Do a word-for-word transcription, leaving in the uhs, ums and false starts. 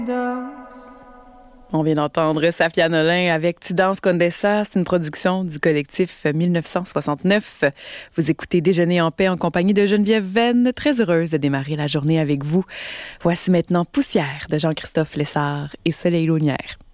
On vient d'entendre Safia Nolin avec Tu danses Condessa. C'est une production du collectif dix-neuf cent soixante-neuf. Vous écoutez Déjeuner en paix en compagnie de Geneviève Venn. Très heureuse de démarrer la journée avec vous. Voici maintenant Poussière de Jean-Christophe Lessard et Soleil Launière.